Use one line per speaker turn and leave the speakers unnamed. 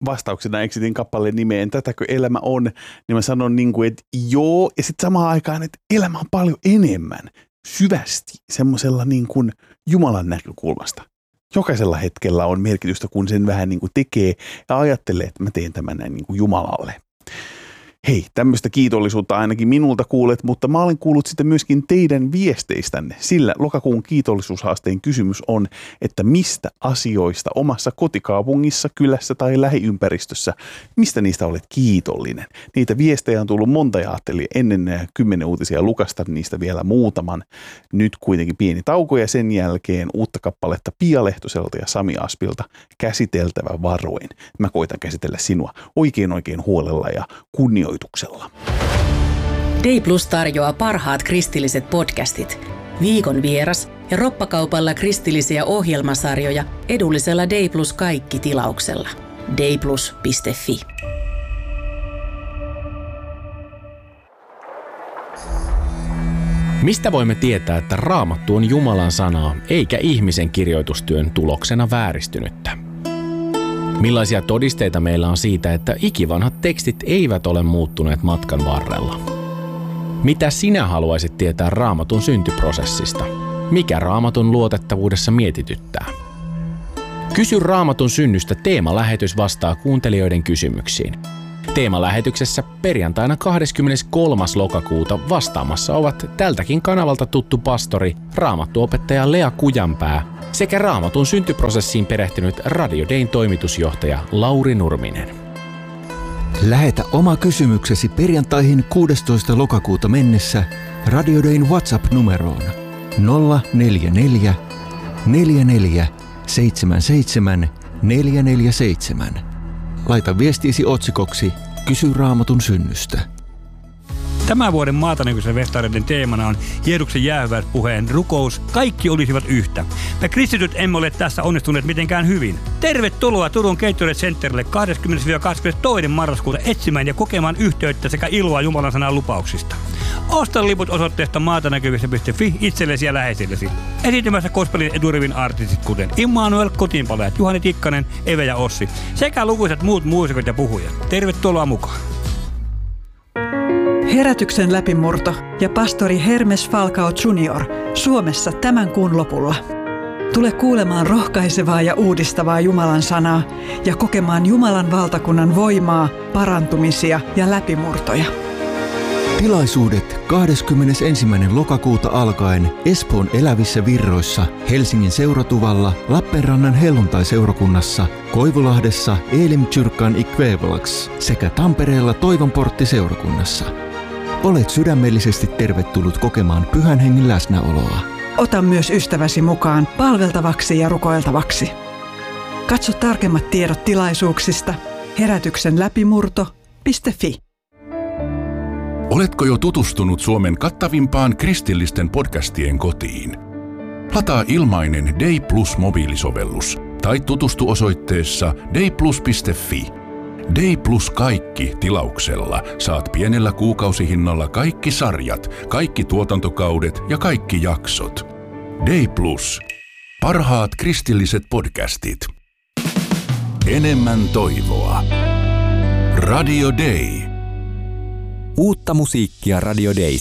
vastauksena eksitin kappaleen nimeen Tätäkö elämä on, niin mä sanon niin kuin, että joo, ja sitten samaan aikaan, että elämä on paljon enemmän, syvästi, semmoisella niin kuin Jumalan näkökulmasta. Jokaisella hetkellä on merkitystä, kun sen vähän niin kuin tekee ja ajattelee, että mä teen tämän näin niin kuin Jumalalle. Hei, tämmöistä kiitollisuutta ainakin minulta kuulet, mutta mä olen kuullut sitten myöskin teidän viesteistänne, sillä lokakuun kiitollisuushaasteen kysymys on, että mistä asioista omassa kotikaupungissa, kylässä tai lähiympäristössä, mistä niistä olet kiitollinen. Niitä viestejä on tullut monta ja ajattelin ennen 10 uutisia lukasta niistä vielä muutaman. Nyt kuitenkin pieni tauko ja sen jälkeen uutta kappaletta Pia Lehtoselta ja Sami Aspilta käsiteltävä varoin. Mä koitan käsitellä sinua oikein huolella ja kunnioituksella.
Day Plus tarjoaa parhaat kristilliset podcastit, viikon vieras ja roppakaupalla kristillisiä ohjelmasarjoja edullisella Day Plus kaikki -tilauksella. dayplus.fi.
Mistä voimme tietää, että Raamattu on Jumalan sanaa eikä ihmisen kirjoitustyön tuloksena vääristynyttä? Millaisia todisteita meillä on siitä, että ikivanhat tekstit eivät ole muuttuneet matkan varrella? Mitä sinä haluaisit tietää Raamatun syntyprosessista? Mikä Raamatun luotettavuudessa mietityttää? Kysy Raamatun synnystä -teemalähetys vastaa kuuntelijoiden kysymyksiin. Teemalähetyksessä perjantaina 23. lokakuuta vastaamassa ovat tältäkin kanavalta tuttu pastori, raamattuopettaja Lea Kujanpää sekä Raamatun syntyprosessiin perehtynyt Radio Dayn toimitusjohtaja Lauri Nurminen.
Lähetä oma kysymyksesi perjantaihin 16. lokakuuta mennessä Radio Dayn WhatsApp-numeroon 044 44 77 447. Laita viestiisi otsikoksi Kysy Raamatun synnystä.
Tämän vuoden Maatanäkyisen festareiden teemana on Jeesuksen jäähyväispuheen rukous. Kaikki olisivat yhtä. Me kristityt emme ole tässä onnistuneet mitenkään hyvin. Tervetuloa Turun Gatorade Centerille 20-22. marraskuuta etsimään ja kokemaan yhteyttä sekä iloa Jumalan sanan lupauksista. Osta liput osoitteesta maatanäkyvissä.fi itsellesi ja läheisillesi. Esiintymässä gospelin eturivin artistit kuten Immanuel, Kotiinpalajat, Juhani Tikkanen, Eve ja Ossi sekä lukuisat muut muusikot ja puhujat. Tervetuloa mukaan!
Herätyksen läpimurto ja pastori Hermes Falcao Jr. Suomessa tämän kuun lopulla. Tule kuulemaan rohkaisevaa ja uudistavaa Jumalan sanaa ja kokemaan Jumalan valtakunnan voimaa, parantumisia ja läpimurtoja.
Tilaisuudet 21. lokakuuta alkaen Espoon Elävissä Virroissa, Helsingin Seuratuvalla, Lappeenrannan Helluntai-seurakunnassa, Koivulahdessa Elim-kyrkan Ikvävalax sekä Tampereella Toivonportti-seurakunnassa. Olet sydämellisesti tervetullut kokemaan Pyhän Hengen läsnäoloa.
Ota myös ystäväsi mukaan palveltavaksi ja rukoiltavaksi. Katso tarkemmat tiedot tilaisuuksista herätyksenläpimurto.fi.
Oletko jo tutustunut Suomen kattavimpaan kristillisten podcastien kotiin? Lataa ilmainen Day Plus -mobiilisovellus tai tutustu osoitteessa dayplus.fi. Day Plus kaikki -tilauksella saat pienellä kuukausihinnalla kaikki sarjat, kaikki tuotantokaudet ja kaikki jaksot. Day Plus. Parhaat kristilliset podcastit. Enemmän toivoa. Radio Day.
Uutta musiikkia Radio Daysta.